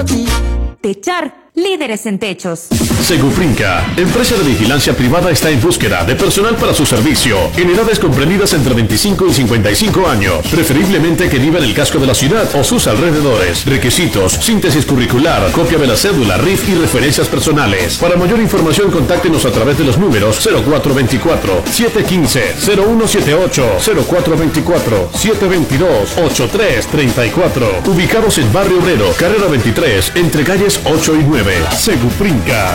Techar, líderes en techos. Segufrinca, empresa de vigilancia privada, está en búsqueda de personal para su servicio, en edades comprendidas entre 25 y 55 años, preferiblemente que viva en el casco de la ciudad o sus alrededores. Requisitos: síntesis curricular, copia de la cédula, RIF y referencias personales. Para mayor información, contáctenos a través de los números 0424-715-0178, 0424-722-8334, ubicados en Barrio Obrero, carrera 23, entre calles 8 y 9. Segufrinca.